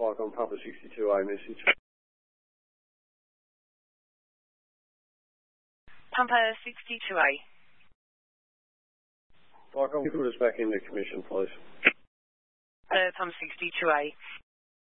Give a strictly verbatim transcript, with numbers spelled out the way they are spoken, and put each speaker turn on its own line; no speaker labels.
Pike on Papa sixty-two A message.
Papa sixty-two A.
Pike, can you put us back into commission, please?
Uh, Pump sixty-two A.